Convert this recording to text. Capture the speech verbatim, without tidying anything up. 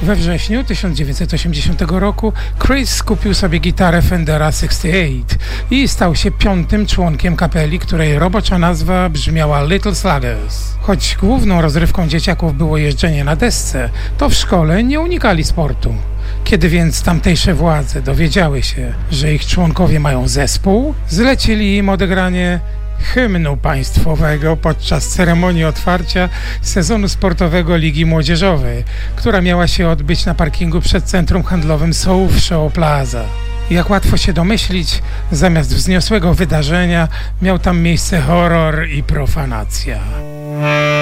We wrześniu tysiąc dziewięćset osiemdziesiątego roku Chris kupił sobie gitarę Fendera sześćdziesiąt osiem i stał się piątym członkiem kapeli, której robocza nazwa brzmiała Little Sluggers. Choć główną rozrywką dzieciaków było jeżdżenie na desce, to w szkole nie unikali sportu. Kiedy więc tamtejsze władze dowiedziały się, że ich członkowie mają zespół, zlecili im odegranie hymnu państwowego podczas ceremonii otwarcia sezonu sportowego Ligi Młodzieżowej, która miała się odbyć na parkingu przed centrum handlowym Souf Show Plaza. Jak łatwo się domyślić, zamiast wzniosłego wydarzenia miał tam miejsce horror i profanacja.